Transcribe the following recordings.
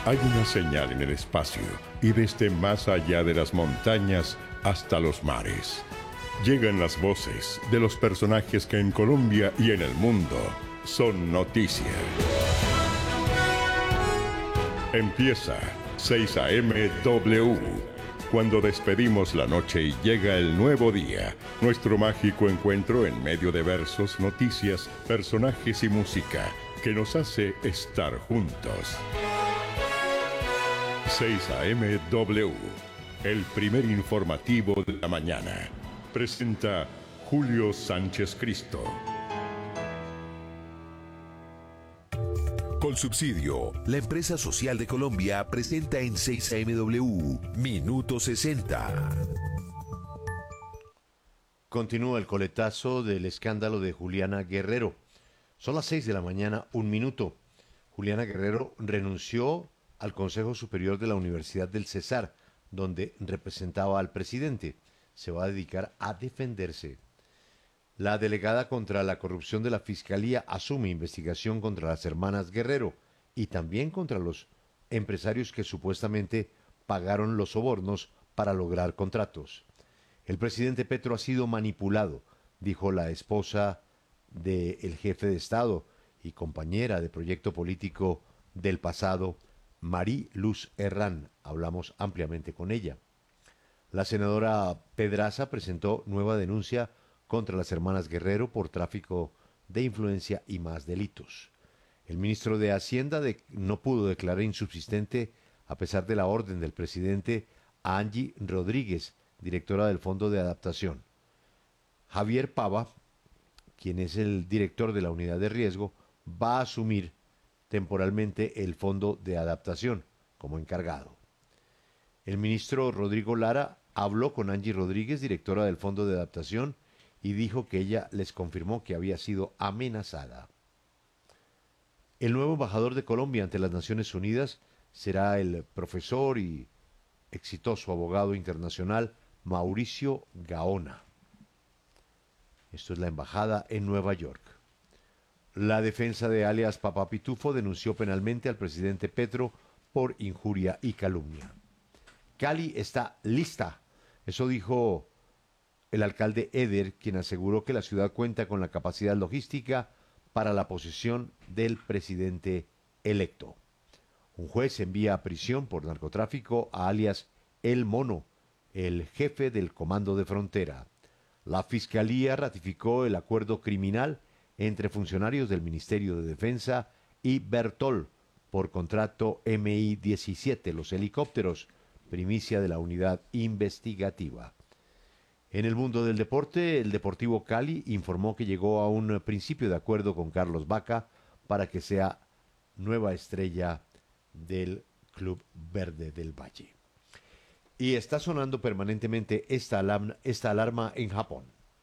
Hay una señal en el espacio y desde más allá de las montañas hasta los mares. Llegan las voces de los personajes que en Colombia y en el mundo son noticia. Empieza 6 a.m. W. Cuando despedimos la noche y llega el nuevo día, nuestro mágico encuentro en medio de versos, noticias, personajes y música que nos hace estar juntos. 6 a.m. W, el primer informativo de la mañana. Presenta Julio Sánchez Cristo. Colsubsidio, la empresa social de Colombia, presenta en 6amw Minuto 60. Continúa el coletazo del escándalo de Juliana Guerrero. Son las 6 de la mañana, 1 minuto. Juliana Guerrero renunció al Consejo Superior de la Universidad del Cesar, donde representaba al presidente. Se va a dedicar a defenderse. La delegada contra la corrupción de la Fiscalía asume investigación contra las hermanas Guerrero y también contra los empresarios que supuestamente pagaron los sobornos para lograr contratos. El presidente Petro ha sido manipulado, dijo la esposa del jefe de Estado y compañera de proyecto político del pasado, Marí Luz Herrán. Hablamos ampliamente con ella. La senadora Pedraza presentó nueva denuncia contra las hermanas Guerrero por tráfico de influencia y más delitos. El ministro de Hacienda no pudo declarar insubsistente, a pesar de la orden del presidente, a Angie Rodríguez, directora del Fondo de Adaptación. Javier Pava, quien es el director de la unidad de riesgo, va a asumir temporalmente el Fondo de Adaptación como encargado. El ministro Rodrigo Lara habló con Angie Rodríguez, directora del Fondo de Adaptación, y dijo que ella les confirmó que había sido amenazada. El nuevo embajador de Colombia ante las Naciones Unidas será el profesor y exitoso abogado internacional Mauricio Gaona. Esto es la embajada en Nueva York. La defensa de alias Papá Pitufo denunció penalmente al presidente Petro por injuria y calumnia. Cali está lista. Eso dijo el alcalde Eder, quien aseguró que la ciudad cuenta con la capacidad logística para la posesión del presidente electo. Un juez envía a prisión por narcotráfico a alias El Mono, el jefe del Comando de Frontera. La Fiscalía ratificó el acuerdo criminal entre funcionarios del Ministerio de Defensa y Bertol por contrato MI-17, los helicópteros, primicia de la unidad investigativa. En el mundo del deporte, el Deportivo Cali informó que llegó a un principio de acuerdo con Carlos Vaca para que sea nueva estrella del Club Verde del Valle. Y está sonando permanentemente esta alarma en Japón.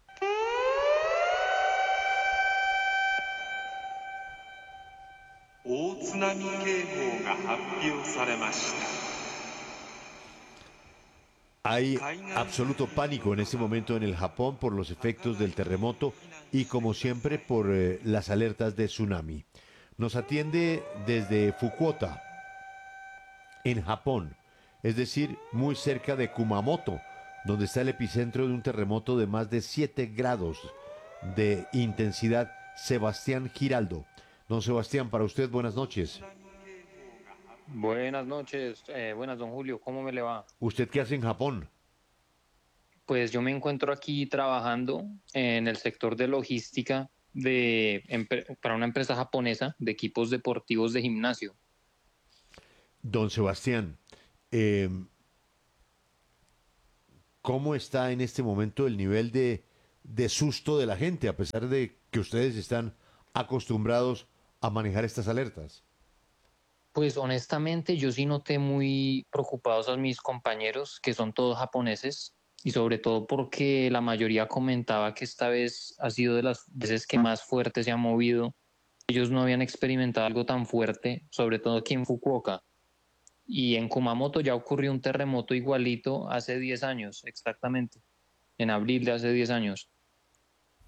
Hay absoluto pánico en este momento en el Japón por los efectos del terremoto y, como siempre, por las alertas de tsunami. Nos atiende desde Fukuoka, en Japón, es decir, muy cerca de Kumamoto, donde está el epicentro de un terremoto de más de 7 grados de intensidad, Sebastián Giraldo. Don Sebastián, para usted, buenas noches. Buenas noches, buenas don Julio, ¿cómo me le va? ¿Usted qué hace en Japón? Pues yo me encuentro aquí trabajando en el sector de logística para una empresa japonesa de equipos deportivos de gimnasio. Don Sebastián, eh, ¿cómo está en este momento el nivel de susto de la gente, a pesar de que ustedes están acostumbrados a manejar estas alertas? Pues honestamente yo sí noté muy preocupados a mis compañeros, que son todos japoneses, y sobre todo porque la mayoría comentaba que esta vez ha sido de las veces que más fuerte se ha movido. Ellos no habían experimentado algo tan fuerte, sobre todo aquí en Fukuoka. Y en Kumamoto ya ocurrió un terremoto igualito hace 10 años, exactamente, en abril de hace 10 años.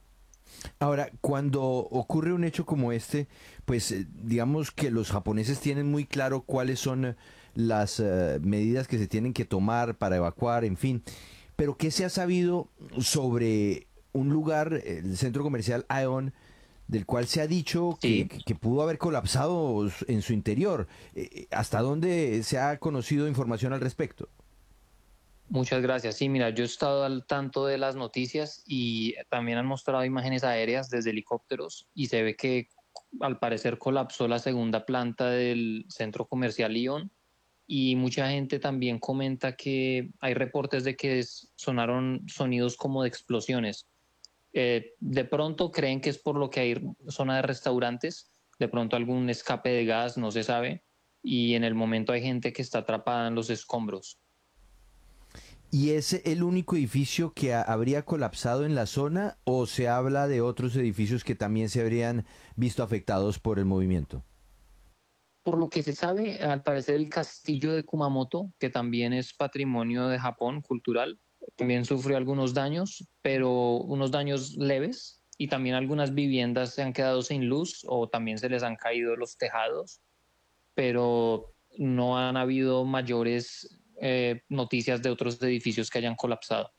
Ahora, cuando ocurre un hecho como este, pues digamos que los japoneses tienen muy claro cuáles son las medidas que se tienen que tomar para evacuar, en fin. Pero ¿qué se ha sabido sobre un lugar, el centro comercial Aeon, del cual se ha dicho Sí. que pudo haber colapsado en su interior? ¿Hasta dónde se ha conocido información al respecto? Muchas gracias. Sí, mira, yo he estado al tanto de las noticias y también han mostrado imágenes aéreas desde helicópteros y se ve que al parecer colapsó la segunda planta del centro comercial Lyon y mucha gente también comenta que hay reportes de que sonaron sonidos como de explosiones. De pronto creen que es por lo que hay zona de restaurantes, de pronto algún escape de gas, no se sabe, y en el momento hay gente que está atrapada en los escombros. ¿Y es el único edificio que habría colapsado en la zona o se habla de otros edificios que también se habrían visto afectados por el movimiento? Por lo que se sabe, al parecer el castillo de Kumamoto, que también es patrimonio de Japón cultural, también sufrió algunos daños, pero unos daños leves, y también algunas viviendas se han quedado sin luz o también se les han caído los tejados, pero no han habido mayores noticias de otros edificios que hayan colapsado.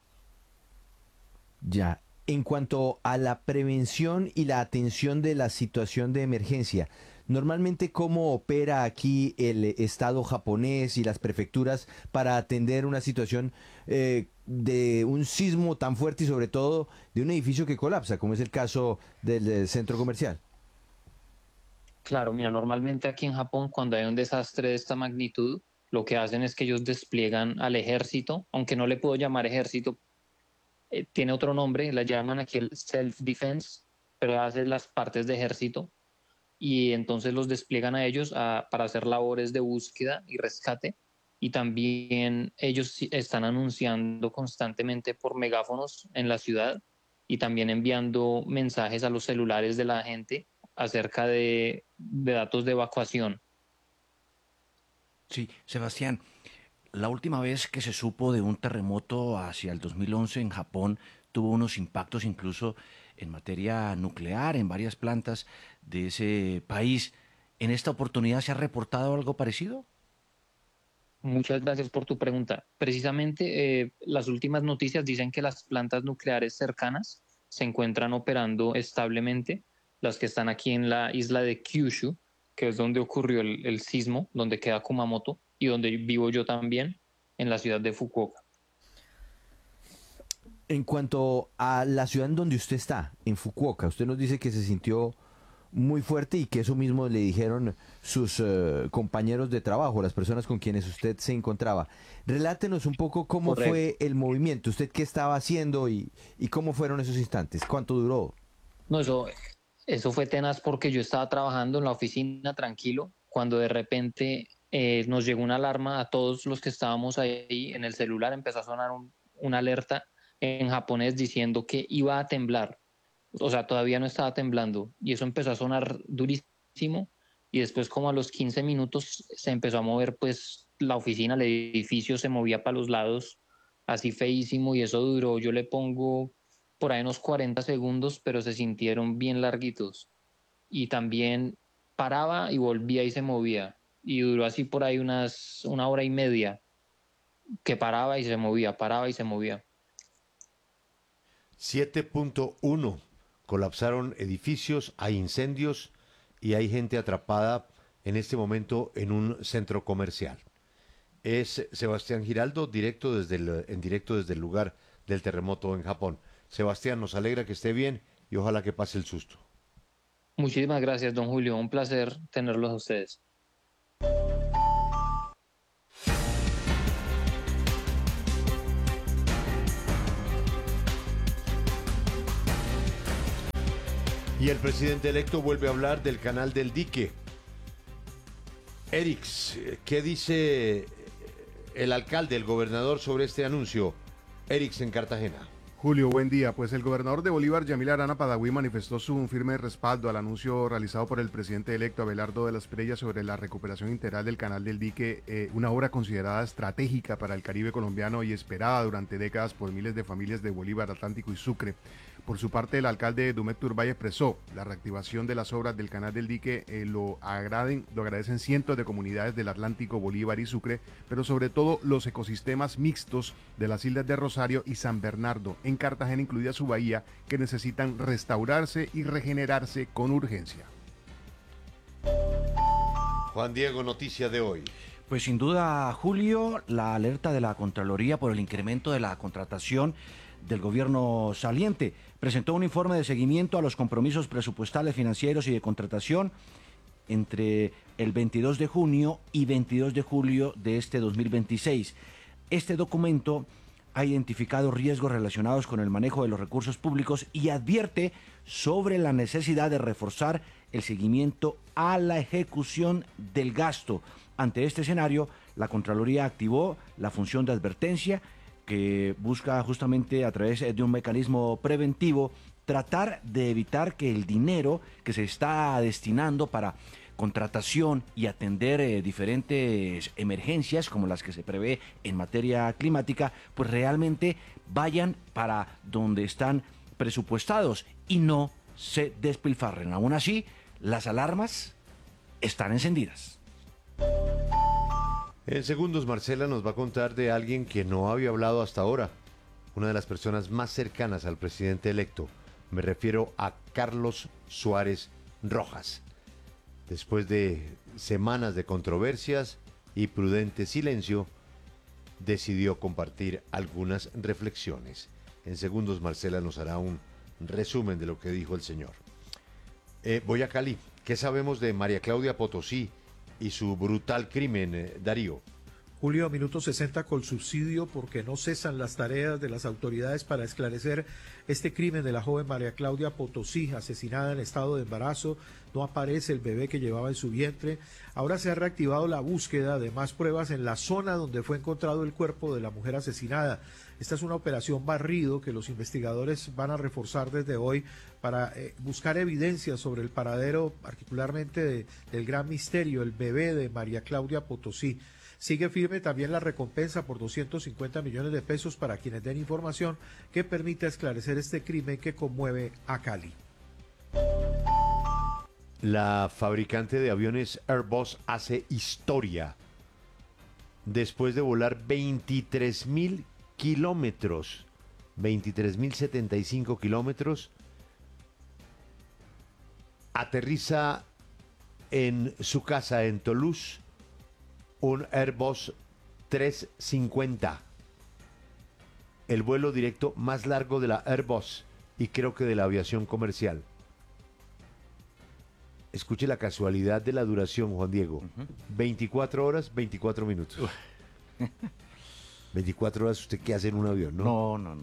Ya. En cuanto a la prevención y la atención de la situación de emergencia, normalmente cómo opera aquí el Estado japonés y las prefecturas para atender una situación de un sismo tan fuerte y sobre todo de un edificio que colapsa, como es el caso del centro comercial. Claro, mira, normalmente aquí en Japón, cuando hay un desastre de esta magnitud, lo que hacen es que ellos despliegan al ejército, aunque no le puedo llamar ejército, tiene otro nombre, la llaman aquí el self-defense, pero hace las partes de ejército y entonces los despliegan a ellos para hacer labores de búsqueda y rescate. Y también ellos están anunciando constantemente por megáfonos en la ciudad y también enviando mensajes a los celulares de la gente acerca de datos de evacuación. Sí, Sebastián, la última vez que se supo de un terremoto hacia el 2011 en Japón tuvo unos impactos incluso en materia nuclear en varias plantas de ese país. ¿En esta oportunidad se ha reportado algo parecido? Muchas gracias por tu pregunta. Precisamente las últimas noticias dicen que las plantas nucleares cercanas se encuentran operando establemente, las que están aquí en la isla de Kyushu, que es donde ocurrió el sismo, donde queda Kumamoto y donde vivo yo también, en la ciudad de Fukuoka. En cuanto a la ciudad en donde usted está, en Fukuoka, usted nos dice que se sintió muy fuerte y que eso mismo le dijeron sus compañeros de trabajo, las personas con quienes usted se encontraba. Relátenos un poco cómo Correcto. fue el movimiento, usted qué estaba haciendo y cómo fueron esos instantes, cuánto duró. No, eso fue tenaz porque yo estaba trabajando en la oficina tranquilo cuando de repente nos llegó una alarma a todos los que estábamos ahí en el celular, empezó a sonar una alerta en japonés diciendo que iba a temblar. O sea, todavía no estaba temblando y eso empezó a sonar durísimo y después como a los 15 minutos se empezó a mover pues la oficina, el edificio se movía para los lados así feísimo y eso duró, yo le pongo por ahí unos 40 segundos, pero se sintieron bien larguitos y también paraba y volvía y se movía y duró así por ahí una hora y media que paraba y se movía, paraba y se movía. 7.1. Colapsaron edificios, hay incendios y hay gente atrapada en este momento en un centro comercial. Es Sebastián Giraldo, en directo desde el lugar del terremoto en Japón. Sebastián, nos alegra que esté bien y ojalá que pase el susto. Muchísimas gracias, don Julio, un placer tenerlos a ustedes. Y el presidente electo vuelve a hablar del canal del dique. Erix, ¿qué dice el alcalde, el gobernador sobre este anuncio? Erix en Cartagena. Julio, buen día. Pues el gobernador de Bolívar, Yamil Arana Padaví, manifestó su firme respaldo al anuncio realizado por el presidente electo Abelardo de la Espriella sobre la recuperación integral del canal del dique, una obra considerada estratégica para el Caribe colombiano y esperada durante décadas por miles de familias de Bolívar, Atlántico y Sucre. Por su parte, el alcalde de Dumet Turbay expresó la reactivación de las obras del canal del dique lo agradecen cientos de comunidades del Atlántico, Bolívar y Sucre, pero sobre todo los ecosistemas mixtos de las islas de Rosario y San Bernardo, en Cartagena incluida su bahía, que necesitan restaurarse y regenerarse con urgencia. Juan Diego, noticia de hoy. Pues sin duda, Julio, la alerta de la Contraloría por el incremento de la contratación del gobierno saliente. Presentó un informe de seguimiento a los compromisos presupuestales, financieros y de contratación entre el 22 de junio y 22 de julio de este 2026. Este documento ha identificado riesgos relacionados con el manejo de los recursos públicos y advierte sobre la necesidad de reforzar el seguimiento a la ejecución del gasto. Ante este escenario, la Contraloría activó la función de advertencia que busca justamente a través de un mecanismo preventivo tratar de evitar que el dinero que se está destinando para contratación y atender diferentes emergencias como las que se prevé en materia climática, pues realmente vayan para donde están presupuestados y no se despilfarren. Aún así, las alarmas están encendidas. En segundos, Marcela nos va a contar de alguien que no había hablado hasta ahora, una de las personas más cercanas al presidente electo. Me refiero a Carlos Suárez Rojas. Después de semanas de controversias y prudente silencio, decidió compartir algunas reflexiones. En segundos, Marcela nos hará un resumen de lo que dijo el señor. Voy a Cali. ¿Qué sabemos de María Claudia Potosí y su brutal crimen, Darío? Julio, minuto 60 con subsidio porque no cesan las tareas de las autoridades para esclarecer este crimen de la joven María Claudia Potosí, asesinada en estado de embarazo. No aparece el bebé que llevaba en su vientre. Ahora se ha reactivado la búsqueda de más pruebas en la zona donde fue encontrado el cuerpo de la mujer asesinada. Esta es una operación barrido que los investigadores van a reforzar desde hoy para buscar evidencia sobre el paradero, particularmente del gran misterio, el bebé de María Claudia Potosí. Sigue firme también la recompensa por 250 millones de pesos para quienes den información que permita esclarecer este crimen que conmueve a Cali. La fabricante de aviones Airbus hace historia. Después de volar 23.000 kilómetros, 23.075 kilómetros, aterriza en su casa en Toulouse un Airbus 350, el vuelo directo más largo de la Airbus y creo que de la aviación comercial. Escuche la casualidad de la duración, Juan Diego. 24 horas, 24 minutos. 24 horas, ¿usted qué hace en un avión, no? No.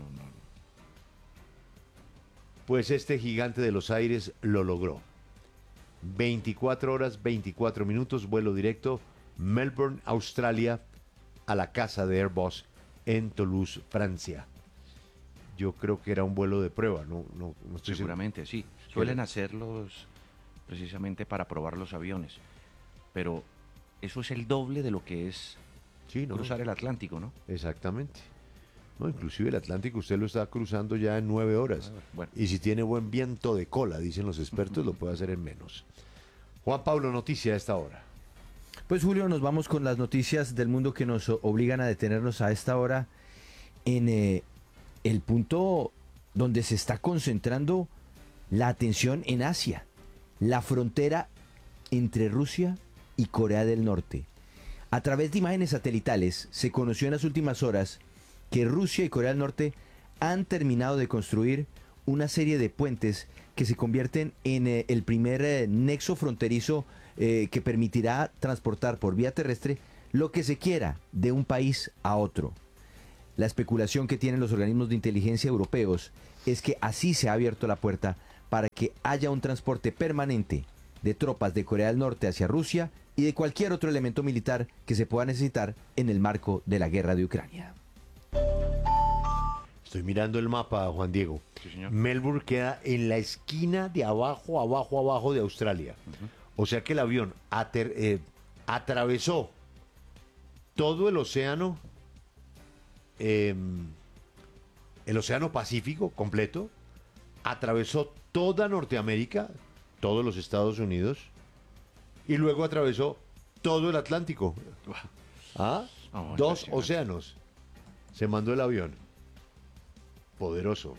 Pues este gigante de los aires lo logró. 24 horas, 24 minutos, vuelo directo, Melbourne, Australia, a la casa de Airbus en Toulouse, Francia. Yo creo que era un vuelo de prueba, no estoy Seguramente, sí. Suelen hacerlos precisamente para probar los aviones. Pero eso es el doble de lo que es cruzar el Atlántico, ¿no? Exactamente. No, inclusive el Atlántico usted lo está cruzando ya en 9 horas. Bueno. Y si tiene buen viento de cola, dicen los expertos, lo puede hacer en menos. Juan Pablo, noticia a esta hora. Pues Julio, nos vamos con las noticias del mundo que nos obligan a detenernos a esta hora en el punto donde se está concentrando la atención en Asia, la frontera entre Rusia y Corea del Norte. A través de imágenes satelitales se conoció en las últimas horas que Rusia y Corea del Norte han terminado de construir una serie de puentes que se convierten en el primer nexo fronterizo que permitirá transportar por vía terrestre lo que se quiera de un país a otro. La especulación que tienen los organismos de inteligencia europeos es que así se ha abierto la puerta para que haya un transporte permanente de tropas de Corea del Norte hacia Rusia y de cualquier otro elemento militar que se pueda necesitar en el marco de la guerra de Ucrania. Estoy mirando el mapa, Juan Diego. Sí, señor. Melbourne queda en la esquina de abajo de Australia. O sea que el avión atravesó todo el océano Pacífico completo, atravesó toda Norteamérica, todos los Estados Unidos, y luego atravesó todo el Atlántico. ¿Ah? Oh, 2 océanos. Se mandó el avión. Poderoso.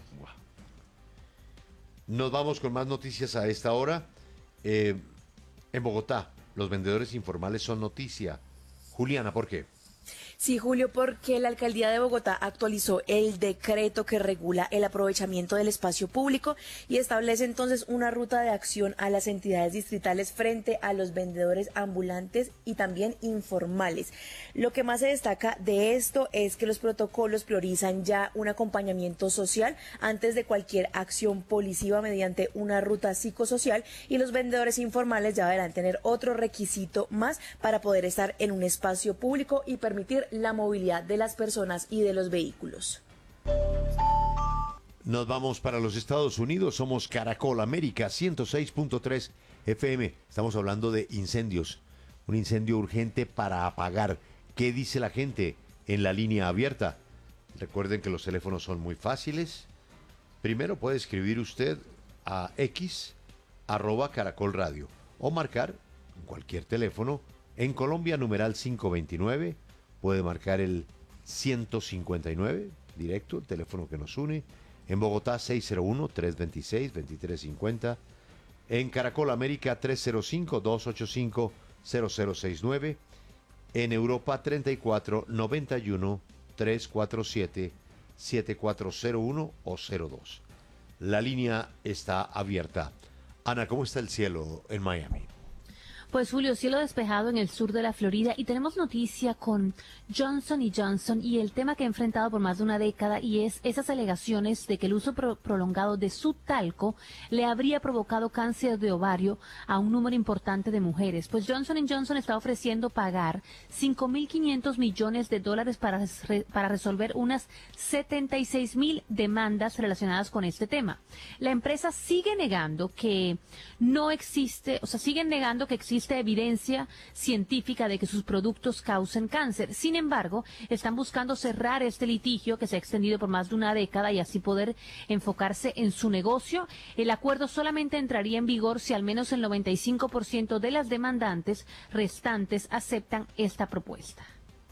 Nos vamos con más noticias a esta hora. En Bogotá, los vendedores informales son noticia. Juliana, ¿por qué? Sí, Julio, porque la alcaldía de Bogotá actualizó el decreto que regula el aprovechamiento del espacio público y establece entonces una ruta de acción a las entidades distritales frente a los vendedores ambulantes y también informales. Lo que más se destaca de esto es que los protocolos priorizan ya un acompañamiento social antes de cualquier acción policiva mediante una ruta psicosocial, y los vendedores informales ya deberán tener otro requisito más para poder estar en un espacio público y permitir la movilidad de las personas y de los vehículos. Nos vamos para los Estados Unidos. Somos Caracol América 106.3 FM. Estamos hablando de incendios. Un incendio urgente para apagar. ¿Qué dice la gente en la línea abierta? Recuerden que los teléfonos son muy fáciles. Primero puede escribir usted a X @Caracol Radio o marcar cualquier teléfono. En Colombia, numeral 529. Puede marcar el 159, directo, el teléfono que nos une. En Bogotá, 601-326-2350. En Caracol América, 305-285-0069. En Europa, 34-91-347-7401 o 02. La línea está abierta. Ana, ¿cómo está el cielo en Miami? Pues Julio, cielo despejado en el sur de la Florida, y tenemos noticia con Johnson & Johnson y el tema que ha enfrentado por más de una década, y es esas alegaciones de que el uso prolongado de su talco le habría provocado cáncer de ovario a un número importante de mujeres. Pues Johnson & Johnson está ofreciendo pagar $5.500 millones para resolver unas 76.000 demandas relacionadas con este tema. La empresa sigue negando que existe evidencia científica de que sus productos causen cáncer. Sin embargo, están buscando cerrar este litigio que se ha extendido por más de una década y así poder enfocarse en su negocio. El acuerdo solamente entraría en vigor si al menos el 95% de las demandantes restantes aceptan esta propuesta.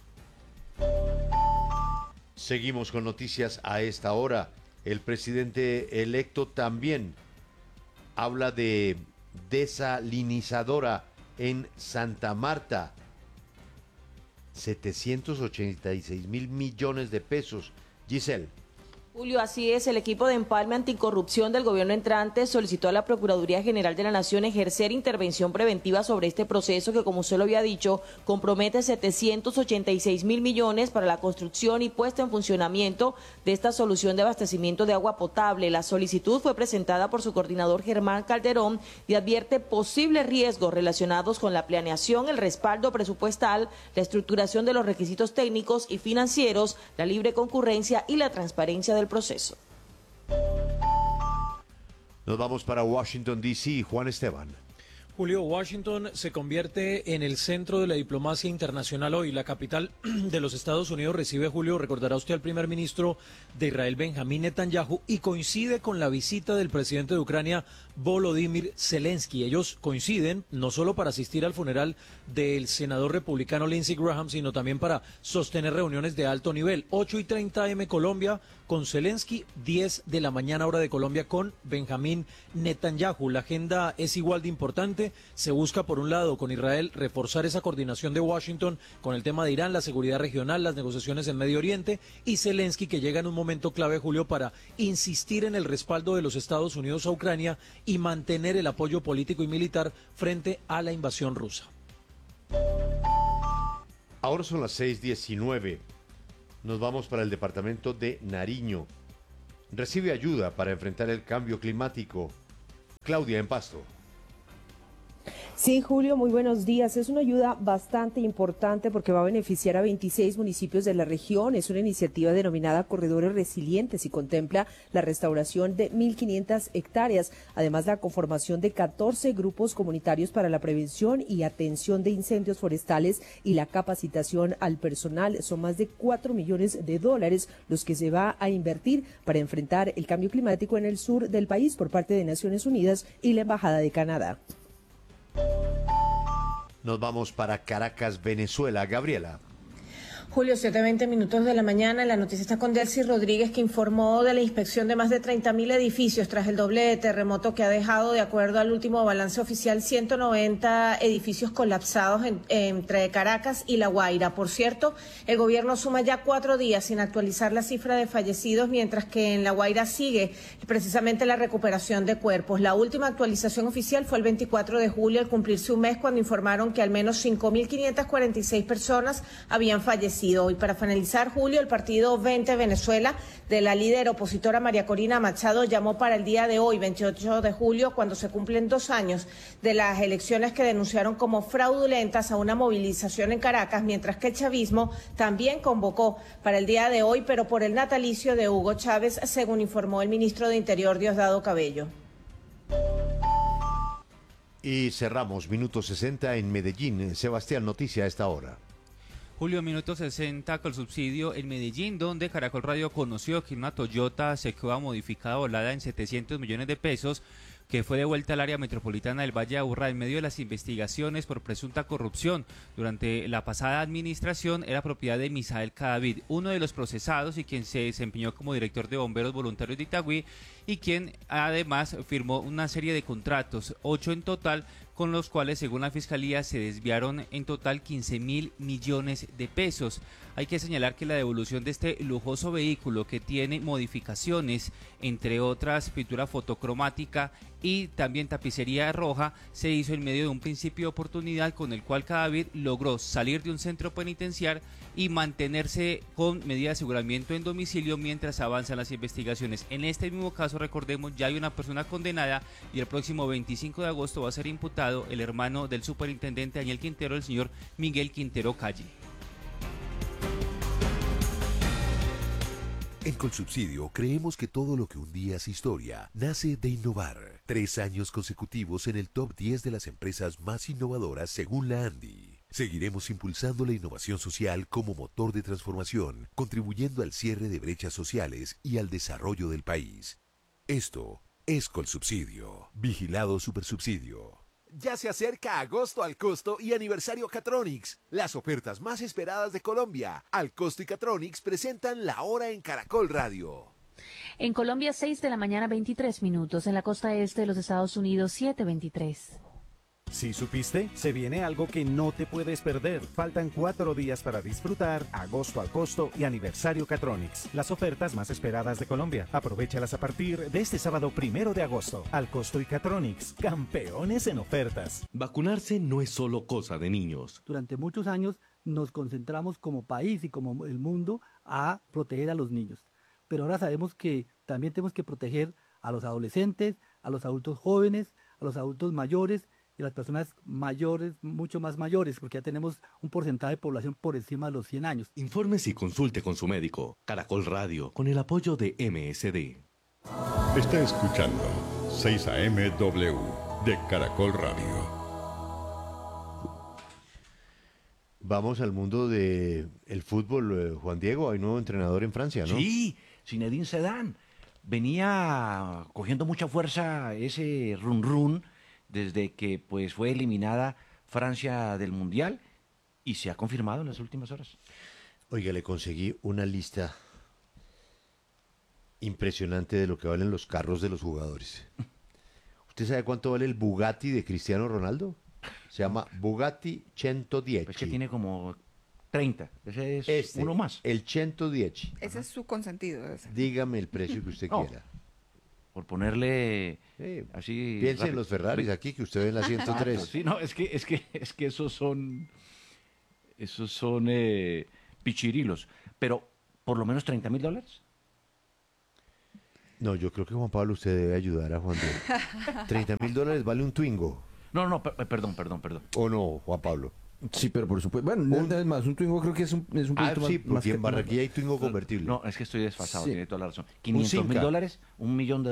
Seguimos con noticias a esta hora. El presidente electo también habla de desalinizadora en Santa Marta. 786.000 millones de pesos. Giselle. Julio, así es, el equipo de empalme anticorrupción del gobierno entrante solicitó a la Procuraduría General de la Nación ejercer intervención preventiva sobre este proceso que, como usted lo había dicho, compromete 786.000 millones para la construcción y puesta en funcionamiento de esta solución de abastecimiento de agua potable. La solicitud fue presentada por su coordinador Germán Calderón y advierte posibles riesgos relacionados con la planeación, el respaldo presupuestal, la estructuración de los requisitos técnicos y financieros, la libre concurrencia y la transparencia del proceso. Nos vamos para Washington, D.C. Juan Esteban. Julio, Washington se convierte en el centro de la diplomacia internacional hoy. La capital de los Estados Unidos recibe, Julio, recordará usted, al primer ministro de Israel, Benjamín Netanyahu, y coincide con la visita del presidente de Ucrania, Volodymyr Zelensky. Ellos coinciden no solo para asistir al funeral del senador republicano Lindsey Graham, sino también para sostener reuniones de alto nivel. 8:30 AM Colombia con Zelensky, 10 de la mañana hora de Colombia con Benjamín Netanyahu. La agenda es igual de importante. Se busca, por un lado, con Israel reforzar esa coordinación de Washington con el tema de Irán, la seguridad regional, las negociaciones en Medio Oriente, y Zelensky, que llega en un momento clave, Julio, para insistir en el respaldo de los Estados Unidos a Ucrania y mantener el apoyo político y militar frente a la invasión rusa. Ahora son las 6:19. Nos vamos para el departamento de Nariño. Recibe ayuda para enfrentar el cambio climático. Claudia, en Pasto. Sí, Julio, muy buenos días. Es una ayuda bastante importante porque va a beneficiar a 26 municipios de la región. Es una iniciativa denominada Corredores Resilientes y contempla la restauración de 1.500 hectáreas, además la conformación de 14 grupos comunitarios para la prevención y atención de incendios forestales y la capacitación al personal. Son más de 4 millones de dólares los que se va a invertir para enfrentar el cambio climático en el sur del país por parte de Naciones Unidas y la Embajada de Canadá. Nos vamos para Caracas, Venezuela. Gabriela. Julio, 7:20 de la mañana. La noticia está con Delcy Rodríguez, que informó de la inspección de más de 30.000 edificios tras el doble terremoto que ha dejado, de acuerdo al último balance oficial, 190 edificios colapsados entre Caracas y La Guaira. Por cierto, el gobierno suma ya 4 días sin actualizar la cifra de fallecidos, mientras que en La Guaira sigue precisamente la recuperación de cuerpos. La última actualización oficial fue el 24 de julio, al cumplirse un mes, cuando informaron que al menos 5.546 personas habían fallecido. Y para finalizar, Julio, el partido 20 Venezuela de la líder opositora María Corina Machado llamó para el día de hoy, 28 de julio, cuando se cumplen 2 años de las elecciones que denunciaron como fraudulentas, a una movilización en Caracas, mientras que el chavismo también convocó para el día de hoy, pero por el natalicio de Hugo Chávez, según informó el ministro de Interior, Diosdado Cabello. Y cerramos minuto 60 en Medellín. Sebastián, noticia a esta hora. Julio, minuto 60 con subsidio en Medellín, donde Caracol Radio conoció que una Toyota Sequoia modificada volada en 700 millones de pesos, que fue devuelta al área metropolitana del Valle de Aburrá en medio de las investigaciones por presunta corrupción durante la pasada administración, era propiedad de Misael Cadavid, uno de los procesados y quien se desempeñó como director de bomberos voluntarios de Itagüí, y quien además firmó una serie de contratos, 8 en total, con los cuales, según la Fiscalía, se desviaron en total 15.000 millones de pesos. Hay que señalar que la devolución de este lujoso vehículo, que tiene modificaciones, entre otras pintura fotocromática y también tapicería roja, se hizo en medio de un principio de oportunidad con el cual Cadavid logró salir de un centro penitenciario y mantenerse con medida de aseguramiento en domicilio mientras avanzan las investigaciones. En este mismo caso, recordemos, ya hay una persona condenada y el próximo 25 de agosto va a ser imputado el hermano del superintendente Daniel Quintero, el señor Miguel Quintero Calle. En Colsubsidio creemos que todo lo que un día es historia nace de innovar. 3 años consecutivos en el top 10 de las empresas más innovadoras según la ANDI. Seguiremos impulsando la innovación social como motor de transformación, contribuyendo al cierre de brechas sociales y al desarrollo del país. Esto es Colsubsidio. Vigilado Supersubsidio. Ya se acerca agosto al costo y aniversario Catronics, las ofertas más esperadas de Colombia. Al costo y Catronics presentan la hora en Caracol Radio. En Colombia, 6 de la mañana, 23 minutos. En la costa este de los Estados Unidos, 7:23. ¿Sí supiste? Se viene algo que no te puedes perder. Faltan 4 días para disfrutar agosto al costo y aniversario Catronics, las ofertas más esperadas de Colombia. Aprovéchalas a partir de este sábado 1 de agosto. Al costo y Catronics, campeones en ofertas. Vacunarse no es solo cosa de niños. Durante muchos años nos concentramos como país y como el mundo a proteger a los niños. Pero ahora sabemos que también tenemos que proteger a los adolescentes, a los adultos jóvenes, a los adultos mayores y las personas mayores, mucho más mayores, porque ya tenemos un porcentaje de población por encima de los 100 años. Infórmese y consulte con su médico. Caracol Radio, con el apoyo de MSD. Está escuchando 6 AM/W de Caracol Radio. Vamos al mundo del fútbol, Juan Diego. Hay nuevo entrenador en Francia, ¿no? Sí, Zinedine Zidane. Venía cogiendo mucha fuerza ese run desde que pues fue eliminada Francia del Mundial y se ha confirmado en las últimas horas. Oiga, le conseguí una lista impresionante de lo que valen los carros de los jugadores. ¿Usted sabe cuánto vale el Bugatti de Cristiano Ronaldo? Se llama Bugatti 110. Es que tiene como 30. Ese es uno más. El 110. Ese es su consentido. Ese. Dígame el precio que usted quiera. Por ponerle así. Piense rápido. en los Ferraris aquí que usted ve en la 103. Exacto, sí, no, es que esos son pichirilos. Pero por lo menos $30,000. No, yo creo que Juan Pablo usted debe ayudar a Juan Diego. $30,000 vale un Twingo. No, perdón. ¿O no, Juan Pablo? Sí, pero por supuesto. Bueno, es más, un Twingo creo que es un poquito sí, más porque en Barranquilla hay Twingo convertible. No, es que estoy desfasado, Sí. tiene toda la razón. $500,000, ¿$1 millón?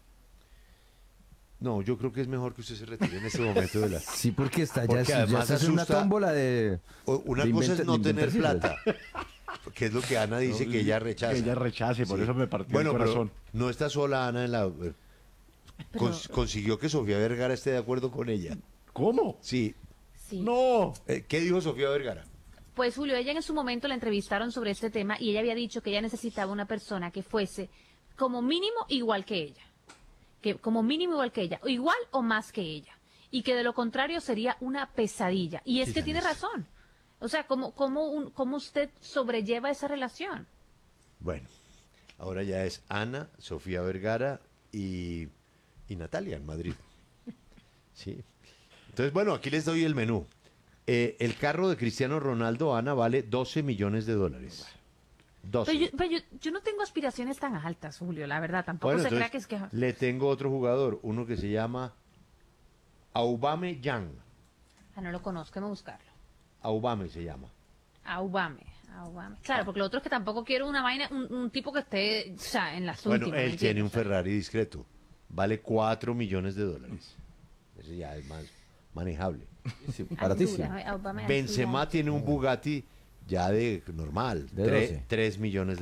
No, yo creo que es mejor que usted se retire en este momento de la... Sí, porque ya además está en una asusta- tómbola de... Una de cosa es inventa- no de tener inventar plata, que es lo que Ana dice que ella rechaza. Que ella rechace, por eso me partió bueno, el corazón. Pero no está sola Ana en la... consiguió que Sofía Vergara esté de acuerdo con ella. ¿Cómo? Sí. Sí. No. ¿Qué dijo Sofía Vergara? Pues Julio, ella en su momento la entrevistaron sobre este tema y ella había dicho que ella necesitaba una persona que fuese como mínimo igual que ella. Igual o más que ella. Y que de lo contrario sería una pesadilla. Y es que tiene razón. O sea, ¿cómo usted sobrelleva esa relación? Bueno, ahora ya es Ana, Sofía Vergara y Natalia en Madrid. Sí. Entonces, bueno, aquí les doy el menú. El carro de Cristiano Ronaldo, Ana, vale $12 millones. 12. Pero yo no tengo aspiraciones tan altas, Julio, la verdad. Tampoco Bueno, se crea entonces, que es que... le tengo otro jugador, uno que se llama Aubameyang. no lo conozco, déjame buscarlo. Aubame se llama. Aubame. Claro, porque lo otro es que tampoco quiero una vaina, un tipo que esté, o sea, en las últimas. Bueno, él ¿me tiene un entiendes? Ferrari discreto. Vale $4 millones. Eso ya es más manejable. Sí, baratísimo. Aubame, Benzema Altura. tiene un Bugatti ya de normal, De 12. $3 millones.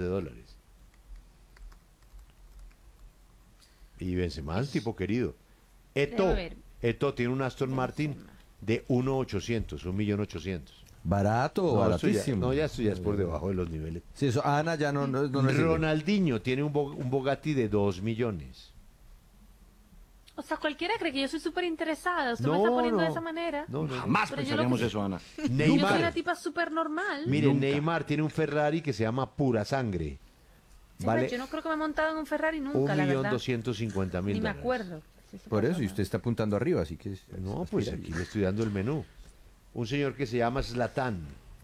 Y Benzema es un tipo querido. Déjame ver. Eto tiene un Aston Martin de 1.800.000. Barato, No, baratísimo. esto ya es por debajo de los niveles. Sí, eso, Ana ya no le sirve. Ronaldinho tiene un Bugatti de 2 millones. O sea, cualquiera cree que yo soy súper interesada. Usted me No, está poniendo de no. esa manera. No, Jamás Pero yo pensaríamos lo que- eso, Ana. Yo soy Neymar. una tipa súper normal. Mire, Nunca. Neymar tiene un Ferrari que se llama Pura Sangre. Sí, Vale yo no creo que me he montado en un Ferrari nunca, la verdad. 1.250.000 Ni me dólares. acuerdo. Sí, sí, Por eso, y usted está apuntando arriba, así que... No, pues aquí le estoy dando el menú. Un señor que se llama Zlatan.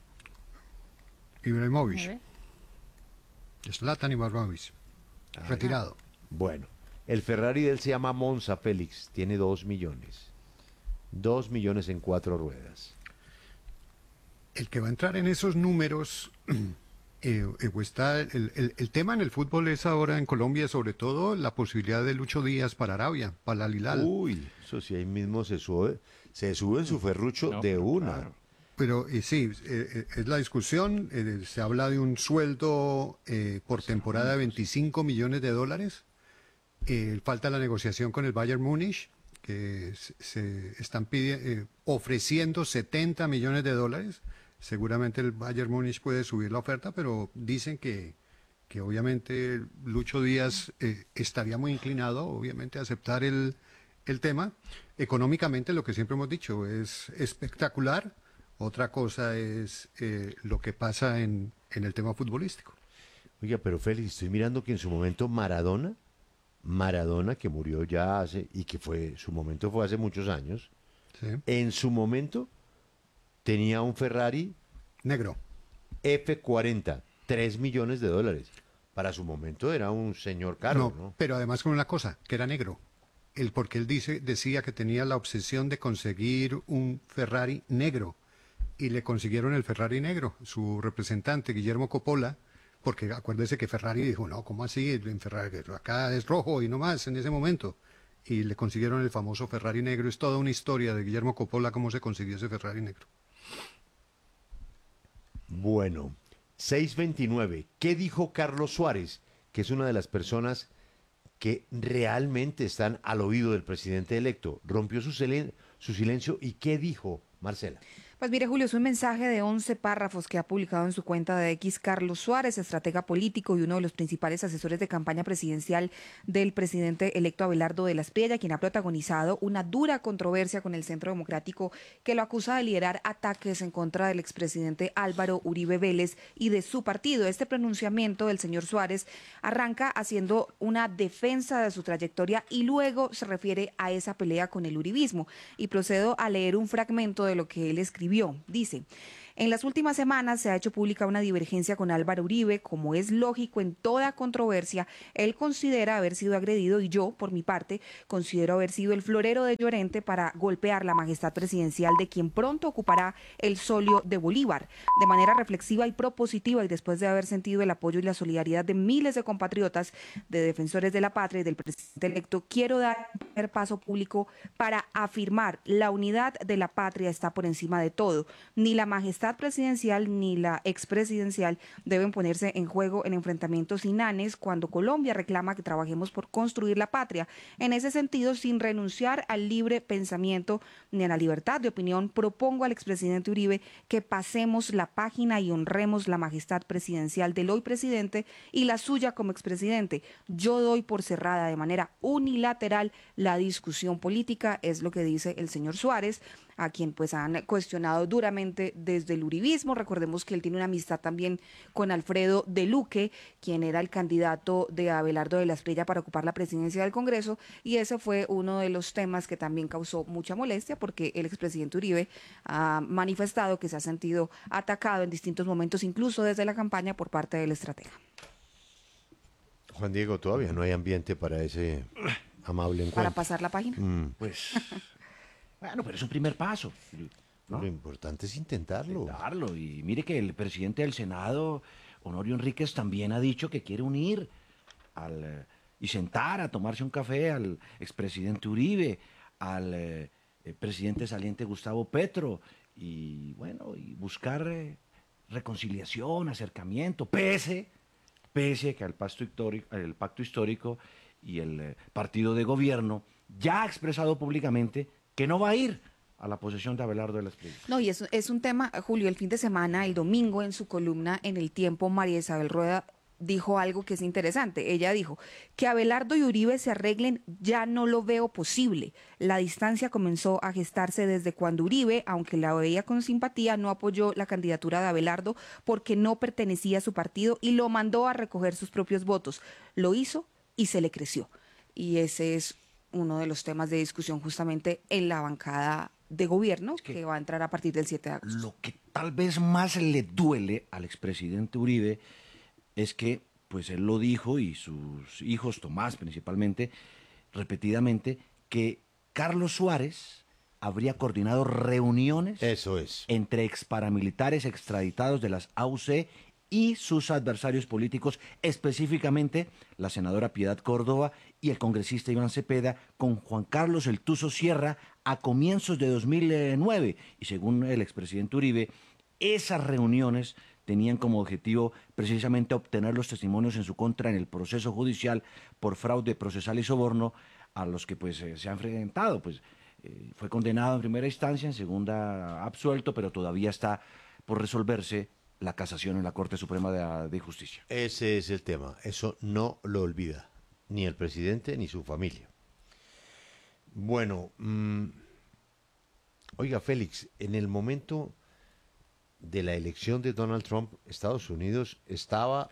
A Ibrahimovic. ver. Zlatan Ibrahimovic. Retirado. Bueno, el Ferrari de él se llama Monza Félix. Tiene 2 millones. 2 millones en 4 ruedas. El que va a entrar en esos números, está el tema en el fútbol es ahora en Colombia, sobre todo la posibilidad de Lucho Díaz para Arabia, para Al Hilal. Uy, eso sí, ahí mismo se sube en su ferrucho de una. claro. Pero sí, es la discusión. Se habla de un sueldo por temporada de $25 millones. Falta la negociación con el Bayern Múnich, que se están ofreciendo $70 millones. Seguramente el Bayern Múnich puede subir la oferta, pero dicen que obviamente Lucho Díaz estaría muy inclinado, obviamente, a aceptar el tema. Económicamente, lo que siempre hemos dicho, es espectacular. Otra cosa es lo que pasa en el tema futbolístico. Oiga, pero Félix, estoy mirando que en su momento Maradona, que murió ya hace, y que su momento fue hace muchos años, ¿Sí? en su momento tenía un Ferrari Negro. F40, $3 millones. Para su momento era un señor caro, ¿no? Pero además con una cosa, que era negro. Porque él decía que tenía la obsesión de conseguir un Ferrari negro. Y le consiguieron el Ferrari negro. Su representante, Guillermo Coppola, porque acuérdese que Ferrari dijo, no, ¿cómo así? En Ferrari, acá es rojo y no más en ese momento. Y le consiguieron el famoso Ferrari negro. Es toda una historia de Guillermo Coppola, cómo se consiguió ese Ferrari negro. Bueno, 6:29. ¿Qué dijo Carlos Suárez? Que es una de las personas que realmente están al oído del presidente electo. Rompió su silencio y ¿qué dijo, Marcela? Pues mire, Julio, es un mensaje de 11 párrafos que ha publicado en su cuenta de X Carlos Suárez, estratega político y uno de los principales asesores de campaña presidencial del presidente electo Abelardo de la Espriella, quien ha protagonizado una dura controversia con el Centro Democrático que lo acusa de liderar ataques en contra del expresidente Álvaro Uribe Vélez y de su partido. Este pronunciamiento del señor Suárez arranca haciendo una defensa de su trayectoria y luego se refiere a esa pelea con el uribismo. Y procedo a leer un fragmento de lo que él escribió. escribió. Dice: en las últimas semanas se ha hecho pública una divergencia con Álvaro Uribe. Como es lógico en toda controversia, él considera haber sido agredido y yo, por mi parte, considero haber sido el florero de Llorente para golpear la majestad presidencial de quien pronto ocupará el solio de Bolívar. De manera reflexiva y propositiva, y después de haber sentido el apoyo y la solidaridad de miles de compatriotas, de defensores de la patria y del presidente electo, quiero dar un primer paso público para afirmar: la unidad de la patria está por encima de todo. Ni la majestad presidencial ni la expresidencial deben ponerse en juego en enfrentamientos inanes cuando Colombia reclama que trabajemos por construir la patria. En ese sentido, sin renunciar al libre pensamiento ni a la libertad de opinión, propongo al expresidente Uribe que pasemos la página y honremos la majestad presidencial del hoy presidente y la suya como expresidente. Yo doy por cerrada de manera unilateral la discusión política, es lo que dice el señor Suárez, a quien pues han cuestionado duramente desde el uribismo. Recordemos que él tiene una amistad también con Alfredo de Luque, quien era el candidato de Abelardo de la Espriella para ocupar la presidencia del Congreso, y ese fue uno de los temas que también causó mucha molestia, porque el expresidente Uribe ha manifestado que se ha sentido atacado en distintos momentos, incluso desde la campaña, por parte del estratega. Juan Diego, todavía no hay ambiente para ese amable encuentro. Para pasar la página. Pues, bueno, pero es un primer paso, ¿no? Lo importante es intentarlo. Y mire que el presidente del Senado, Honorio Enríquez, también ha dicho que quiere unir y sentar a tomarse un café al expresidente Uribe, al presidente saliente Gustavo Petro, y bueno, y buscar reconciliación, acercamiento, pese que el pacto histórico y el partido de gobierno ya ha expresado públicamente que no va a ir a la posesión de Abelardo de la Espriella. No, y es un tema, Julio, el fin de semana, el domingo, en su columna en El Tiempo, María Isabel Rueda dijo algo que es interesante. Ella dijo: que Abelardo y Uribe se arreglen ya no lo veo posible. La distancia comenzó a gestarse desde cuando Uribe, aunque la veía con simpatía, no apoyó la candidatura de Abelardo porque no pertenecía a su partido y lo mandó a recoger sus propios votos. Lo hizo y se le creció. Y ese es uno de los temas de discusión justamente en la bancada de gobierno que va a entrar a partir del 7 de agosto. Lo que tal vez más le duele al expresidente Uribe es que, pues él lo dijo, y sus hijos, Tomás principalmente, repetidamente, que Carlos Suárez habría coordinado reuniones entre exparamilitares extraditados de las AUC y sus adversarios políticos, específicamente la senadora Piedad Córdoba y el congresista Iván Cepeda, con Juan Carlos El Tuzo Sierra a comienzos de 2009. Y según el expresidente Uribe, esas reuniones tenían como objetivo precisamente obtener los testimonios en su contra en el proceso judicial por fraude procesal y soborno a los que pues se ha enfrentado. Pues fue condenado en primera instancia, en segunda absuelto, pero todavía está por resolverse la casación en la Corte Suprema de Justicia. Ese es el tema, eso no lo olvida ni el presidente ni su familia. Bueno, oiga, Félix, en el momento de la elección de Donald Trump, Estados Unidos está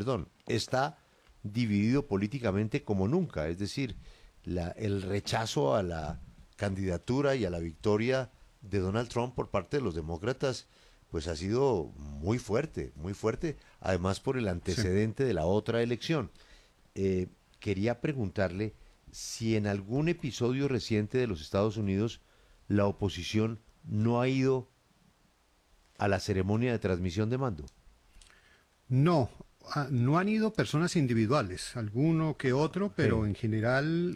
dividido políticamente como nunca, es decir, el rechazo a la candidatura y a la victoria de Donald Trump por parte de los demócratas pues ha sido muy fuerte, además por el antecedente de la otra elección. Quería preguntarle si en algún episodio reciente de los Estados Unidos la oposición no ha ido a la ceremonia de transmisión de mando. No han ido personas individuales, alguno que otro, pero en general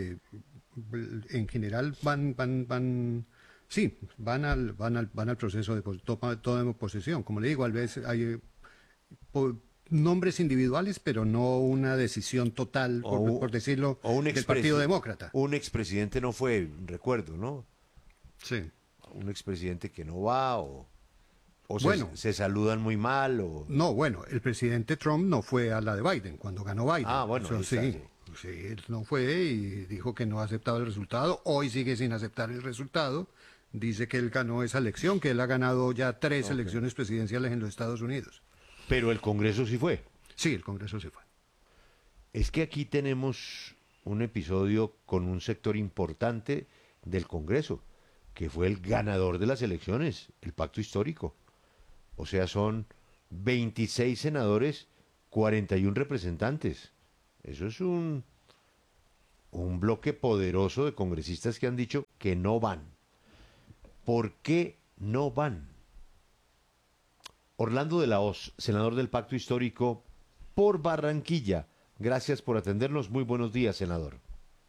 van al proceso de toma de posesión. Como le digo, a veces hay nombres individuales, pero no una decisión total, por decirlo, del Partido Demócrata. Un expresidente no fue, recuerdo, ¿no? Sí. Un expresidente que no va o se saludan muy mal. No, bueno, el presidente Trump no fue a la de Biden, cuando ganó Biden. Ah, bueno, sí, él no fue y dijo que no aceptaba el resultado. Hoy sigue sin aceptar el resultado. Dice que él ganó esa elección, que él ha ganado ya 3 elecciones presidenciales en los Estados Unidos. Pero el Congreso sí fue. Sí, el Congreso sí fue. Es que aquí tenemos un episodio con un sector importante del Congreso, que fue el ganador de las elecciones, el pacto histórico. O sea, son 26 senadores, 41 representantes. Eso es un bloque poderoso de congresistas que han dicho que no van. ¿Por qué no van? Orlando de la Hoz, senador del Pacto Histórico por Barranquilla. Gracias por atendernos. Muy buenos días, senador.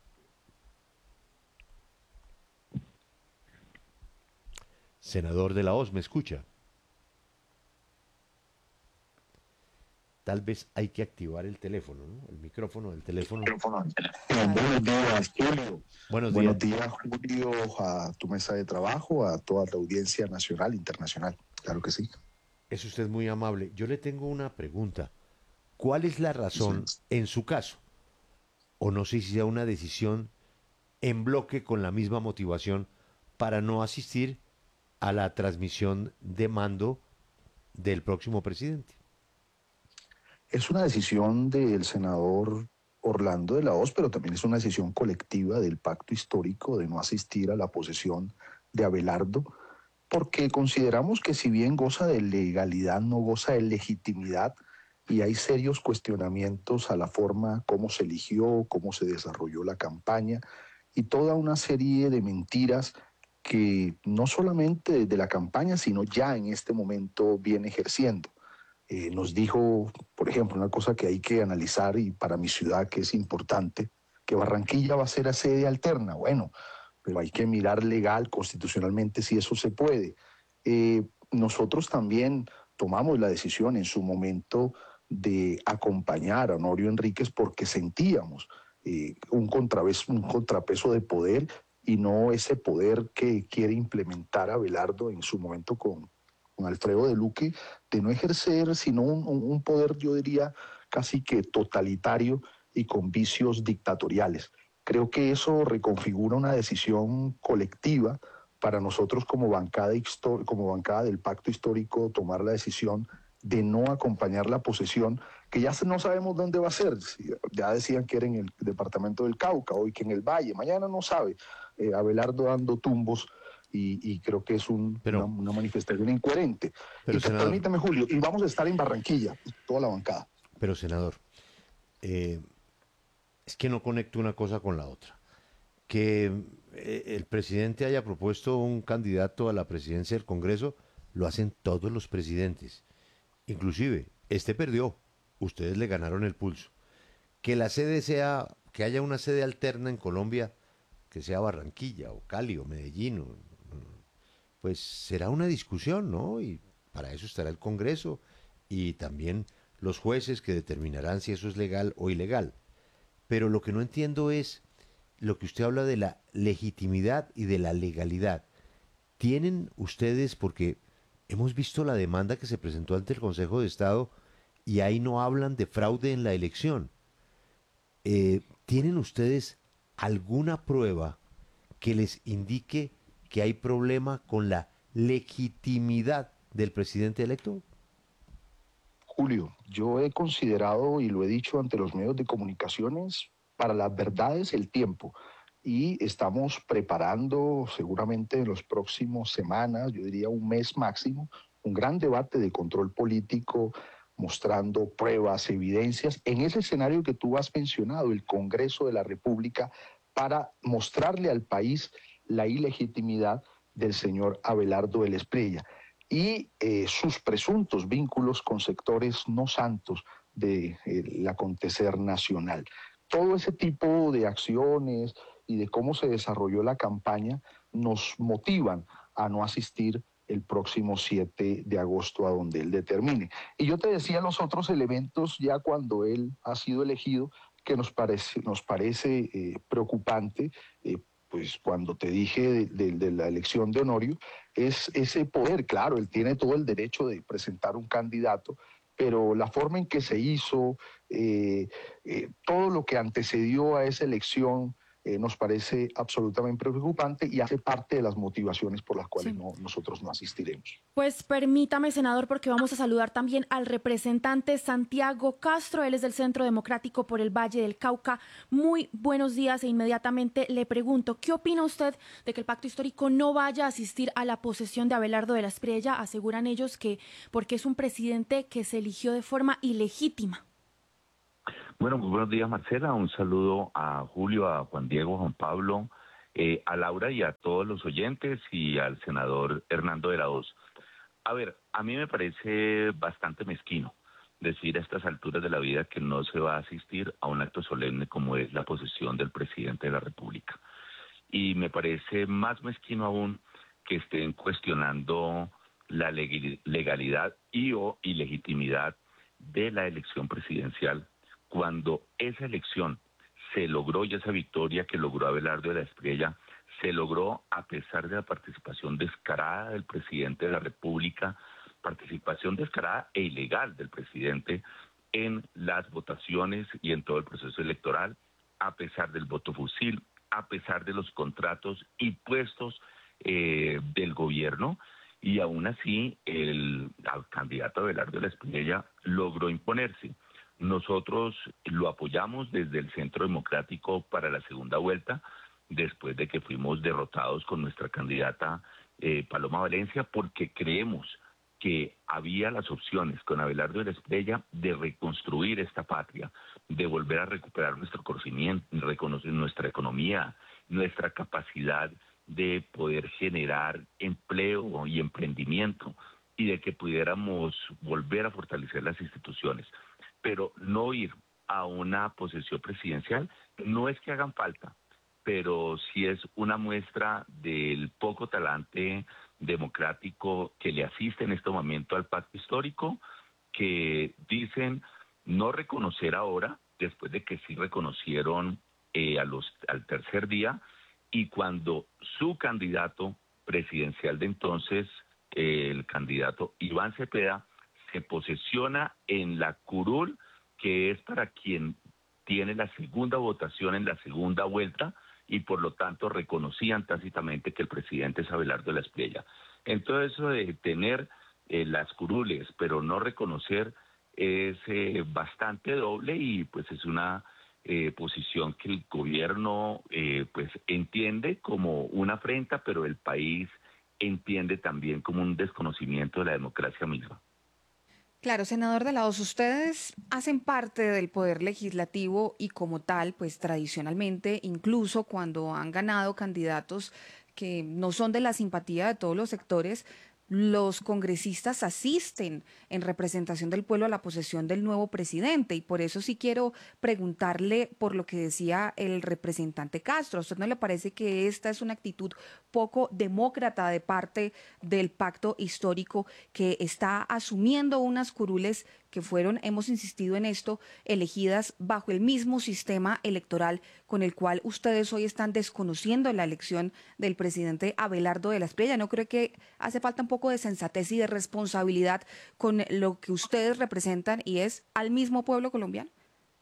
Senador de la Hoz, ¿me escucha? Tal vez hay que activar el teléfono, ¿no? El micrófono del teléfono. Buenos días, Julio. Buenos días, Julio, a tu mesa de trabajo, a toda la audiencia nacional e internacional. Claro que sí. Es usted muy amable. Yo le tengo una pregunta. ¿Cuál es la razón, en su caso, o no sé si sea una decisión en bloque con la misma motivación, para no asistir a la transmisión de mando del próximo presidente? Es una decisión del senador Orlando de la Hoz, pero también es una decisión colectiva del pacto histórico de no asistir a la posesión de Abelardo, porque consideramos que si bien goza de legalidad, no goza de legitimidad, y hay serios cuestionamientos a la forma como se eligió, cómo se desarrolló la campaña, y toda una serie de mentiras que no solamente desde la campaña, sino ya en este momento viene ejerciendo. Nos dijo, por ejemplo, una cosa que hay que analizar y para mi ciudad que es importante, que Barranquilla va a ser sede alterna. Bueno, pero hay que mirar legal, constitucionalmente, si eso se puede. Nosotros también tomamos la decisión en su momento de acompañar a Honorio Enríquez porque sentíamos un contrapeso de poder y no ese poder que quiere implementar Abelardo en su momento con Alfredo de Luque, de no ejercer sino un poder, yo diría, casi que totalitario y con vicios dictatoriales. Creo que eso reconfigura una decisión colectiva para nosotros como bancada del Pacto Histórico, tomar la decisión de no acompañar la posesión, que ya no sabemos dónde va a ser. Ya decían que era en el departamento del Cauca, hoy que en el Valle, mañana no sabe. Abelardo dando tumbos, y creo que es una manifestación incoherente. Pero, senador, permítame, Julio, y vamos a estar en Barranquilla, toda la bancada. Pero, senador, es que no conecto una cosa con la otra. Que el presidente haya propuesto un candidato a la presidencia del Congreso, lo hacen todos los presidentes. Inclusive, este perdió, ustedes le ganaron el pulso. Que la sede que haya una sede alterna en Colombia, que sea Barranquilla o Cali o Medellín, pues será una discusión, ¿no? Y para eso estará el Congreso y también los jueces que determinarán si eso es legal o ilegal. Pero lo que no entiendo es lo que usted habla de la legitimidad y de la legalidad. ¿Tienen ustedes, porque hemos visto la demanda que se presentó ante el Consejo de Estado y ahí no hablan de fraude en la elección? ¿Tienen ustedes alguna prueba que les indique que hay problema con la legitimidad del presidente electo? Julio, yo he considerado y lo he dicho ante los medios de comunicaciones, para las verdades el tiempo, y estamos preparando seguramente en las próximas semanas, yo diría un mes máximo, un gran debate de control político, mostrando pruebas, evidencias, en ese escenario que tú has mencionado, el Congreso de la República, para mostrarle al país la ilegitimidad del señor Abelardo de la Espriella y sus presuntos vínculos con sectores no santos del acontecer nacional. Todo ese tipo de acciones y de cómo se desarrolló la campaña nos motivan a no asistir el próximo 7 de agosto a donde él determine. Y yo te decía los otros elementos ya cuando él ha sido elegido, que nos parece preocupante, pues cuando te dije de la elección de Honorio, es ese poder. Claro, él tiene todo el derecho de presentar un candidato, pero la forma en que se hizo, todo lo que antecedió a esa elección, nos parece absolutamente preocupante y hace parte de las motivaciones por las cuales nosotros no asistiremos. Pues permítame, senador, porque vamos a saludar también al representante Santiago Castro. Él es del Centro Democrático por el Valle del Cauca. Muy buenos días e inmediatamente le pregunto, ¿qué opina usted de que el pacto histórico no vaya a asistir a la posesión de Abelardo de la Espriella? Aseguran ellos que porque es un presidente que se eligió de forma ilegítima. Bueno, muy buenos días, Marcela. Un saludo a Julio, a Juan Diego, a Juan Pablo, a Laura y a todos los oyentes y al senador Hernando de la Hoz. A ver, a mí me parece bastante mezquino decir a estas alturas de la vida que no se va a asistir a un acto solemne como es la posesión del presidente de la República. Y me parece más mezquino aún que estén cuestionando la legalidad y o ilegitimidad de la elección presidencial, cuando esa elección se logró y esa victoria que logró Abelardo de la Espriella se logró a pesar de la participación descarada del presidente de la República, participación descarada e ilegal del presidente en las votaciones y en todo el proceso electoral, a pesar del voto fusil, a pesar de los contratos y puestos del gobierno, y aún así el candidato Abelardo de la Espriella logró imponerse. Nosotros lo apoyamos desde el Centro Democrático para la segunda vuelta, después de que fuimos derrotados con nuestra candidata Paloma Valencia, porque creemos que había las opciones con Abelardo de la Espriella de reconstruir esta patria, de volver a recuperar nuestro conocimiento, reconocer nuestra economía, nuestra capacidad de poder generar empleo y emprendimiento, y de que pudiéramos volver a fortalecer las instituciones. Pero no ir a una posesión presidencial no es que hagan falta, pero sí es una muestra del poco talante democrático que le asiste en este momento al pacto histórico, que dicen no reconocer ahora, después de que sí reconocieron al tercer día, y cuando su candidato presidencial de entonces, el candidato Iván Cepeda, se posesiona en la curul, que es para quien tiene la segunda votación en la segunda vuelta, y por lo tanto reconocían tácitamente que el presidente es Abelardo de la Espriella. Entonces eso de tener las curules, pero no reconocer, es bastante doble, y pues es una posición que el gobierno pues entiende como una afrenta, pero el país entiende también como un desconocimiento de la democracia misma. Claro, senador de la Hoz, ustedes hacen parte del poder legislativo y como tal, pues tradicionalmente, incluso cuando han ganado candidatos que no son de la simpatía de todos los sectores, los congresistas asisten en representación del pueblo a la posesión del nuevo presidente, y por eso sí quiero preguntarle por lo que decía el representante Castro. ¿A usted no le parece que esta es una actitud poco demócrata de parte del pacto histórico, que está asumiendo unas curules que fueron, hemos insistido en esto, elegidas bajo el mismo sistema electoral con el cual ustedes hoy están desconociendo la elección del presidente Abelardo de la Espriella? ¿No creo que hace falta un poco de sensatez y de responsabilidad con lo que ustedes representan y es al mismo pueblo colombiano?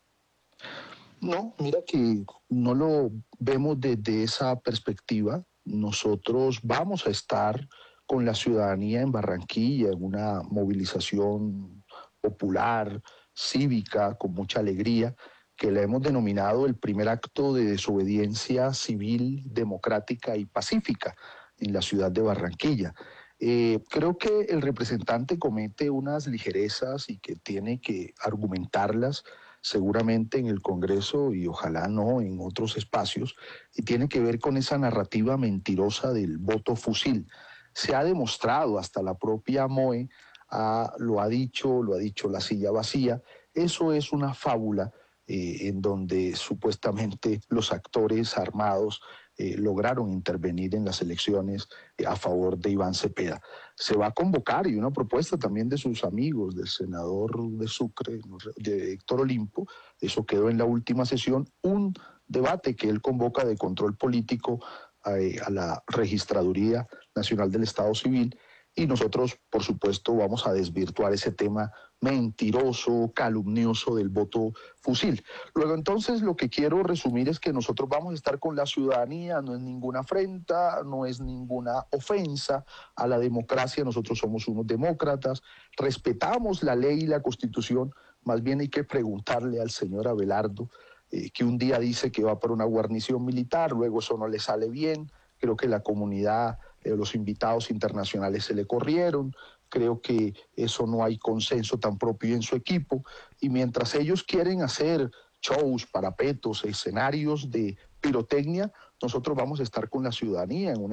No, mira que no lo vemos desde esa perspectiva. Nosotros vamos a estar con la ciudadanía en Barranquilla en una movilización popular, cívica, con mucha alegría, que la hemos denominado el primer acto de desobediencia civil, democrática y pacífica en la ciudad de Barranquilla. Creo que el representante comete unas ligerezas y que tiene que argumentarlas seguramente en el Congreso y ojalá no en otros espacios, y tiene que ver con esa narrativa mentirosa del voto fusil. Se ha demostrado, hasta la propia MOE lo ha dicho la silla vacía, eso es una fábula en donde supuestamente los actores armados lograron intervenir en las elecciones a favor de Iván Cepeda. Se va a convocar, y una propuesta también de sus amigos, del senador de Sucre, de Héctor Olimpo, eso quedó en la última sesión, un debate que él convoca de control político a la Registraduría Nacional del Estado Civil, y nosotros, por supuesto, vamos a desvirtuar ese tema mentiroso, calumnioso del voto fusil. Luego, entonces, lo que quiero resumir es que nosotros vamos a estar con la ciudadanía, no es ninguna afrenta, no es ninguna ofensa a la democracia, nosotros somos unos demócratas, respetamos la ley y la Constitución, más bien hay que preguntarle al señor Abelardo, que un día dice que va por una guarnición militar, luego eso no le sale bien, creo que la comunidad, los invitados internacionales se le corrieron, creo que eso no hay consenso tan propio en su equipo, y mientras ellos quieren hacer shows, parapetos, escenarios de pirotecnia, nosotros vamos a estar con la ciudadanía en una